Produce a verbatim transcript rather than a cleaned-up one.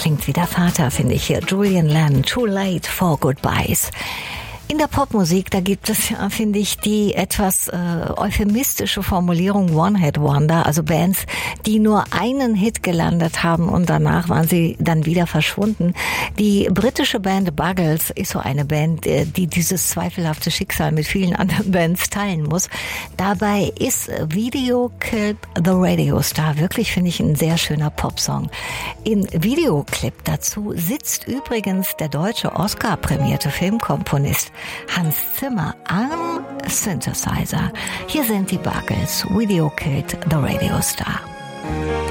klingt wie der Vater, finde ich hier. Julian Lennon, Too Late for Goodbyes. In der Popmusik, da gibt es ja, finde ich, die etwas äh, euphemistische Formulierung One-Hit-Wonder, also Bands, die nur einen Hit gelandet haben und danach waren sie dann wieder verschwunden. Die britische Band Buggles ist so eine Band, die dieses zweifelhafte Schicksal mit vielen anderen Bands teilen muss. Dabei ist Video Killed the Radio Star wirklich, finde ich, ein sehr schöner Popsong. Im Videoclip dazu sitzt übrigens der deutsche Oscar-prämierte Filmkomponist Hans Zimmer am Synthesizer. Hier sind die Buggles, Video Killed the Radio Star.